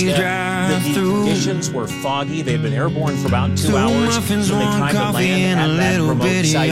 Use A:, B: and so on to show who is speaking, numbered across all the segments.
A: The conditions were foggy. They had been airborne for about 2 hours when they tried to land at that remote site.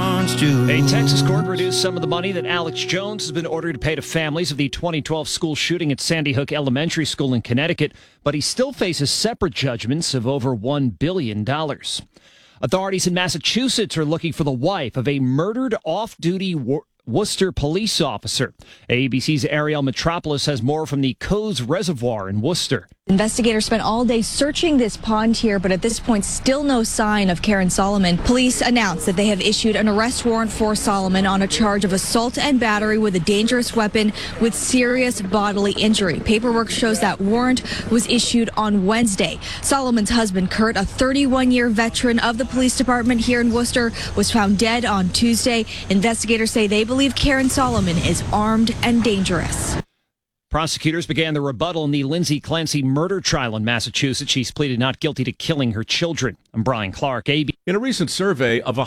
B: A Texas court reduced some of the money that Alex Jones has been ordered to pay to families of the 2012 school shooting at Sandy Hook Elementary School in Connecticut, but he still faces separate judgments of over $1 billion. Authorities in Massachusetts are looking for the wife of a murdered off-duty Worcester police officer. ABC's Ariel Metropolis has more from the Coes Reservoir in Worcester.
C: Investigators spent all day searching this pond here, but at this point, still no sign of Karen Solomon. Police announced that they have issued an arrest warrant for Solomon on a charge of assault and battery with a dangerous weapon with serious bodily injury. Paperwork shows that warrant was issued on Wednesday. Solomon's husband, Kurt, a 31-year veteran of the police department here in Worcester, was found dead on Tuesday. Investigators say they believe Karen Solomon is armed and dangerous.
B: Prosecutors began the rebuttal in the Lindsay Clancy murder trial in Massachusetts. She's pleaded not guilty to killing her children. I'm Brian Clark, AB.
D: In a recent survey of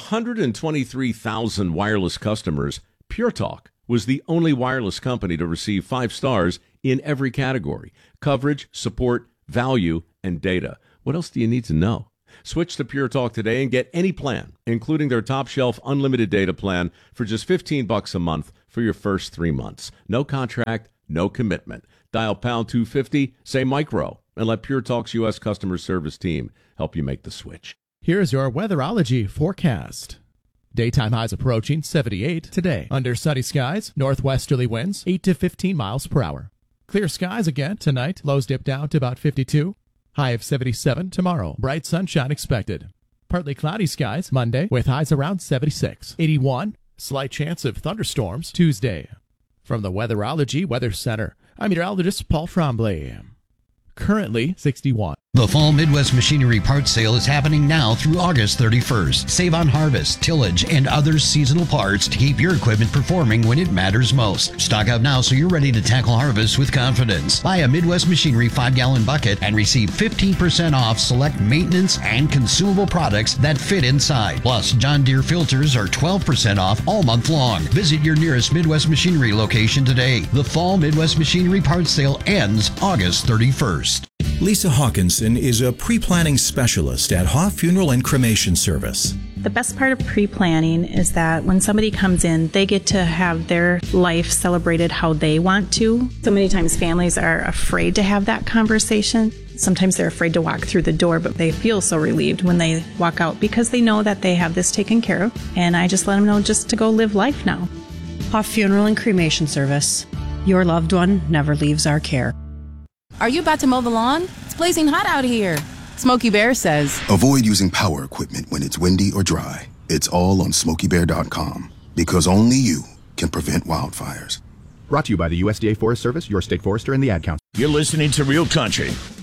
D: 123,000 wireless customers, Pure Talk was the only wireless company to receive 5 stars in every category: coverage, support, value, and data. What else do you need to know? Switch to Pure Talk today and get any plan, including their top shelf unlimited data plan, for just $15 a month for your first 3 months. No contract, no commitment. Dial pound 250, say micro, and let Pure Talk's U.S. customer service team help you make the switch.
E: Here's your weatherology forecast. Daytime highs approaching 78 today. Under sunny skies, northwesterly winds 8 to 15 miles per hour. Clear skies again tonight. Lows dip down to about 52. High of 77 tomorrow. Bright sunshine expected. Partly cloudy skies Monday with highs around 76. 81. Slight chance of thunderstorms Tuesday. From the Weatherology Weather Center, I'm meteorologist Paul Tremblay. Currently 61.
F: The Fall Midwest Machinery Parts Sale is happening now through August 31st. Save on harvest, tillage, and other seasonal parts to keep your equipment performing when it matters most. Stock up now so you're ready to tackle harvest with confidence. Buy a Midwest Machinery 5-gallon bucket and receive 15% off select maintenance and consumable products that fit inside. Plus, John Deere filters are 12% off all month long. Visit your nearest Midwest Machinery location today. The Fall Midwest Machinery Parts Sale ends August 31st.
G: Lisa Hawkinson is a pre-planning specialist at Hoff Funeral and Cremation Service.
H: The best part of pre-planning is that when somebody comes in, they get to have their life celebrated how they want to. So many times families are afraid to have that conversation. Sometimes they're afraid to walk through the door, but they feel so relieved when they walk out because they know that they have this taken care of. And I just let them know just to go live life now.
I: Hoff Funeral and Cremation Service. Your loved one never leaves our care.
J: Are you about to mow the lawn? It's blazing hot out here. Smokey Bear says,
K: avoid using power equipment when it's windy or dry. It's all on SmokeyBear.com, because only you can prevent wildfires.
L: Brought to you by the USDA Forest Service, your state forester, and the Ad Council.
M: You're listening to Real Country